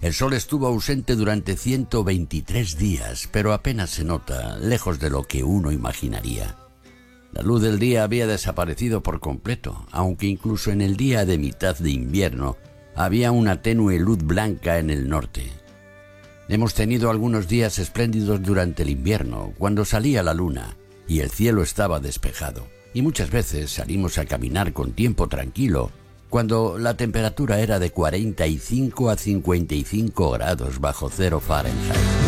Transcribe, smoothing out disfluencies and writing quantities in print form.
El sol estuvo ausente durante 123 días, pero apenas se nota, lejos de lo que uno imaginaría. La luz del día había desaparecido por completo, aunque incluso en el día de mitad de invierno había una tenue luz blanca en el norte. Hemos tenido algunos días espléndidos durante el invierno, cuando salía la luna y el cielo estaba despejado, y muchas veces salimos a caminar con tiempo tranquilo, cuando la temperatura era de 45 a 55 grados bajo cero Fahrenheit.